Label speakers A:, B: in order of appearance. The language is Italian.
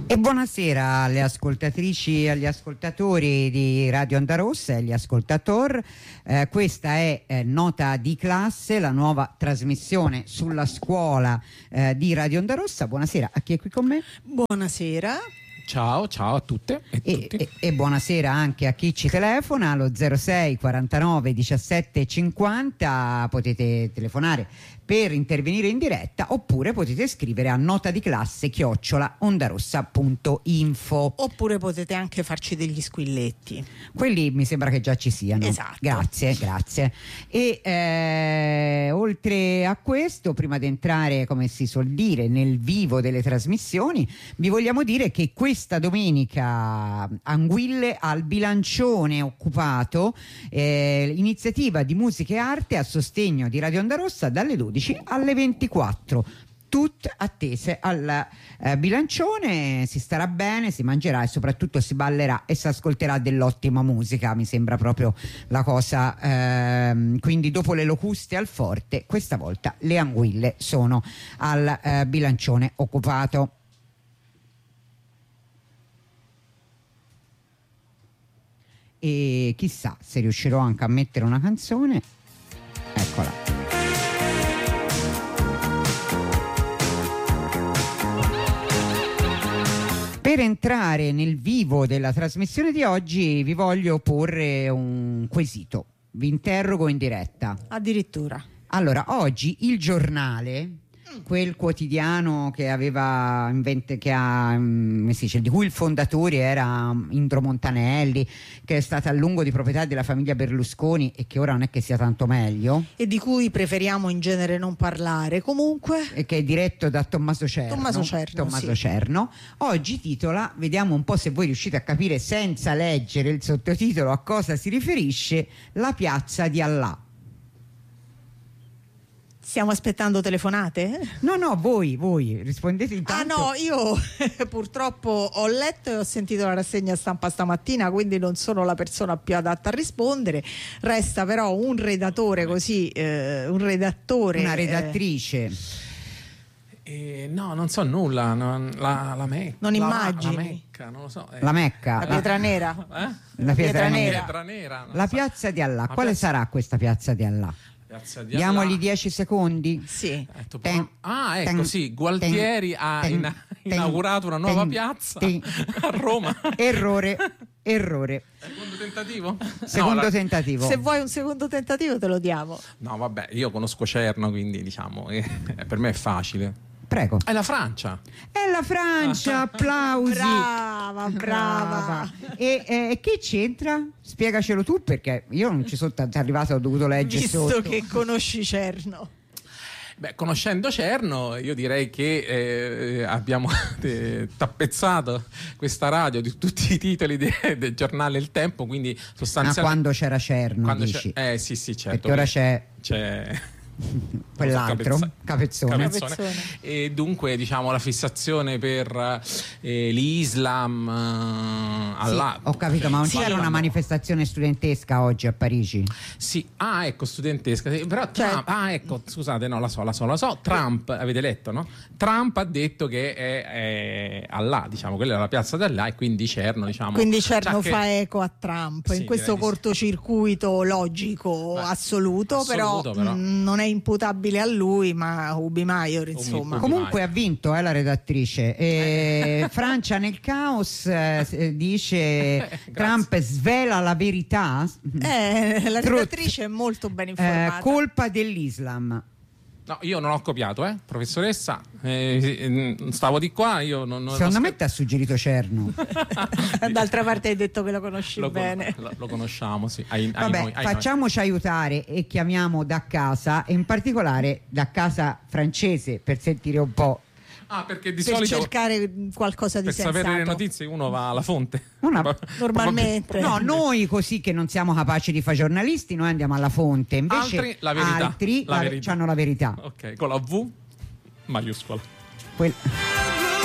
A: E buonasera alle ascoltatrici e agli ascoltatori di Radio Onda Rossa e agli ascoltatori. Questa è Nota di Classe, la nuova trasmissione sulla scuola di Radio Onda Rossa. Buonasera a chi è qui con me.
B: Buonasera.
C: Ciao a tutte e tutti.
A: E buonasera anche a chi ci telefona allo 06 49 17 50. Potete telefonare per intervenire in diretta oppure potete scrivere a notadiclasse@ondarossa.info.
B: Oppure potete anche farci degli squilletti.
A: Quelli mi sembra che già ci siano.
B: Esatto.
A: Grazie. E oltre a questo, prima di entrare, come si suol dire, nel vivo delle trasmissioni, vi vogliamo dire che questa domenica Anguille al Bilancione Occupato, iniziativa di musica e arte a sostegno di Radio Onda Rossa dalle 12 alle 24, tutte attese al Bilancione. Si starà bene, si mangerà e soprattutto si ballerà e si ascolterà dell'ottima musica, mi sembra proprio la cosa. Quindi dopo le locuste al forte, questa volta le anguille sono al Bilancione Occupato. E chissà se riuscirò anche a mettere una canzone. Eccola. Per entrare nel vivo della trasmissione di oggi vi voglio porre un quesito. Vi interrogo in diretta.
B: Addirittura.
A: Allora, oggi il Giornale, quel quotidiano che aveva come si dice, di cui il fondatore era Indro Montanelli, che è stata a lungo di proprietà della famiglia Berlusconi e che ora non è che sia tanto meglio,
B: E di cui preferiamo in genere non parlare, comunque.
A: e che è diretto da Tommaso Cerno.
B: Sì.
A: Cerno. Oggi titola, vediamo un po' se voi riuscite a capire senza leggere il sottotitolo a cosa si riferisce, La piazza di Allah.
B: Stiamo aspettando telefonate?
A: No, voi rispondete intanto.
B: Ah no, io purtroppo ho letto e ho sentito la rassegna stampa stamattina, quindi non sono la persona più adatta a rispondere. Resta però un redattore così, un redattore.
A: Una redattrice.
C: No, non so nulla. La Mecca.
B: Non immagini?
C: La Mecca, non lo so.
A: La Mecca.
B: La pietra nera.
A: La pietra
B: nera.
C: Pietra nera.
A: La piazza di Allah. Quale sarà questa piazza di Allah?
C: Piazza di
A: Diamogli
C: Allah.
A: 10 secondi.
B: Sì.
C: Ecco, sì, Gualtieri ha inaugurato una nuova piazza a Roma.
A: Errore.
C: Secondo tentativo?
A: Secondo tentativo.
B: Se vuoi un secondo tentativo te lo diamo.
C: No, vabbè, io conosco Cerno, quindi diciamo per me è facile.
A: Prego.
C: È la Francia.
A: È la Francia, applausi.
B: Brava.
A: E che c'entra? Spiegacelo tu, perché io non ci sono tanto arrivato, ho dovuto leggere
B: Visto
A: sotto.
B: che conosci Cerno.
C: Beh, conoscendo Cerno, io direi che abbiamo tappezzato questa radio di tutti i titoli del giornale Il Tempo, quindi sostanzialmente.
A: Quando c'era Cerno, dici?
C: Sì, certo.
A: Perché ora c'è quell'altro Capezzone.
C: E dunque, diciamo, la fissazione per l'Islam, Allah.
A: Sì, ho capito, ma non c'era una manifestazione studentesca oggi a Parigi?
C: Sì, ecco, studentesca. Sì, però ecco, scusate, no, la so. Trump, avete letto, no? Trump ha detto che è Allah, diciamo, quella è la piazza d'Allah, e quindi Cerno, diciamo.
B: Quindi Cerno fa eco a Trump,
C: sì,
B: in questo cortocircuito logico assoluto, però non è imputabile a lui, ma Ubi Maior, insomma.
A: Comunque ha vinto la redattrice. Francia nel caos, dice Trump svela la verità.
B: La redattrice è molto ben informata.
A: Colpa dell'Islam.
C: No, io non ho copiato, professoressa. Stavo di qua, io non.
A: Secondo me ti ha suggerito Cerno.
B: D'altra parte hai detto che lo conosci bene.
C: Lo conosciamo, sì.
A: Vabbè, facciamoci aiutare e chiamiamo da casa, e in particolare da casa francese, per sentire un po'.
C: Perché di
B: per
C: solito
B: cercare qualcosa di sensato.
C: Per sapere le notizie uno va alla fonte.
B: Normalmente.
A: No, noi così che non siamo capaci di fare giornalisti, noi andiamo alla fonte. Invece
C: altri la verità.
A: Altri hanno la verità.
C: Ok, con la V maiuscola.